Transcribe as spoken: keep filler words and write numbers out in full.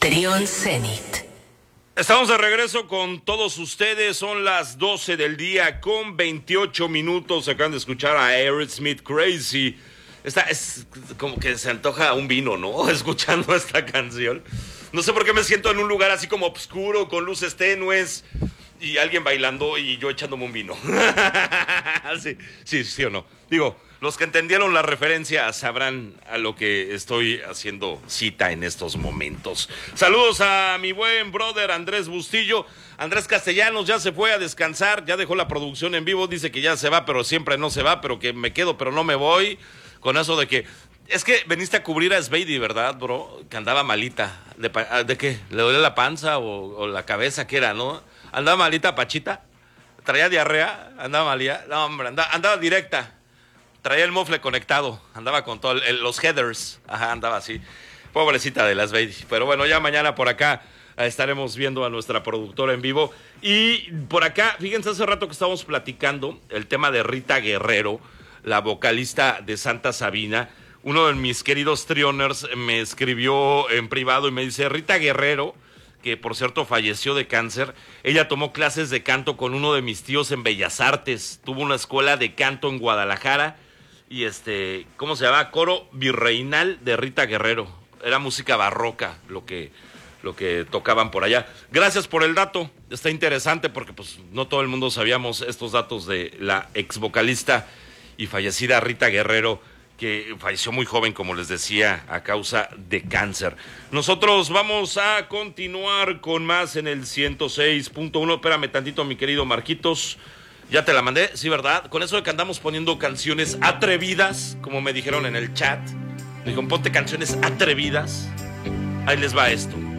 Trión Zenit. Estamos de regreso con todos ustedes, son las doce del día con veintiocho minutos, acaban de escuchar a Aerosmith Crazy. Esta es como que se antoja un vino, ¿no? Escuchando esta canción. No sé por qué me siento en un lugar así como oscuro, con luces tenues y alguien bailando y yo echándome un vino. sí, sí, sí o no. Digo, los que entendieron la referencia sabrán a lo que estoy haciendo cita en estos momentos. Saludos a mi buen brother Andrés Bustillo. Andrés Castellanos ya se fue a descansar, ya dejó la producción en vivo, dice que ya se va, pero siempre no se va, pero que me quedo, pero no me voy. Con eso de que, es que veniste a cubrir a Spady, ¿verdad, bro? Que andaba malita. ¿De, de qué? ¿Le dolía la panza o, o la cabeza? ¿Qué era, no? ¿Andaba malita, Pachita? ¿Traía diarrea? ¿Andaba malía? No, hombre, andaba, andaba directa. Traía el mofle conectado, andaba con todos los headers, ajá, andaba así. Pobrecita de las Spady. Pero bueno, ya mañana por acá eh, estaremos viendo a nuestra productora en vivo. Y por acá, fíjense, hace rato que estábamos platicando el tema de Rita Guerrero, la vocalista de Santa Sabina. Uno de mis queridos trioners me escribió en privado y me dice, Rita Guerrero, que por cierto falleció de cáncer, ella tomó clases de canto con uno de mis tíos en Bellas Artes, tuvo una escuela de canto en Guadalajara, y este, ¿cómo se llama? Coro Virreinal de Rita Guerrero. Era música barroca lo que, lo que tocaban por allá. Gracias por el dato, está interesante porque pues no todo el mundo sabíamos estos datos de la ex vocalista y fallecida Rita Guerrero, que falleció muy joven, como les decía, a causa de cáncer. Nosotros vamos a continuar con más en el ciento seis punto uno. Espérame tantito, mi querido Marquitos. Ya te la mandé, sí, ¿verdad? Con eso de que andamos poniendo canciones atrevidas, como me dijeron en el chat. Me dijeron, ponte canciones atrevidas. Ahí les va esto.